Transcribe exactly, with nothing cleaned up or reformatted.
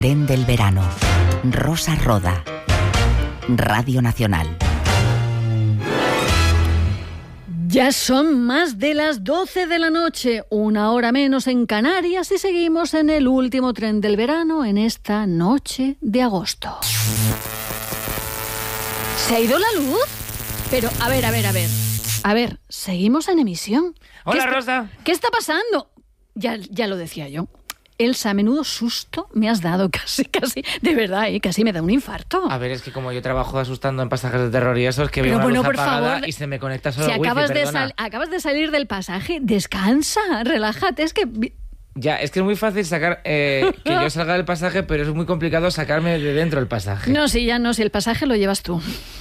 Tren del verano. Rosa Roda. Radio Nacional. Ya son más de las doce de la noche, una hora menos en Canarias, y seguimos en el último tren del verano en esta noche de agosto. ¿Se ha ido la luz? Pero, a ver, a ver, a ver. A ver, seguimos en emisión. Hola, ¿Qué Rosa. está, ¿Qué está pasando? Ya, ya lo decía yo. Elsa, menudo susto me has dado, casi, casi, de verdad, ¿eh? Casi me da un infarto. A ver, es que como yo trabajo asustando en pasajes de terror y eso, es que veo una bueno, luz por apagada favor, y se me conecta solo si el wifi, acabas de, perdona. sal, acabas de salir del pasaje, descansa, relájate, es que... Ya, es que es muy fácil sacar eh, que yo salga del pasaje, pero es muy complicado sacarme de dentro del pasaje. No, sí, ya no, si el pasaje lo llevas tú.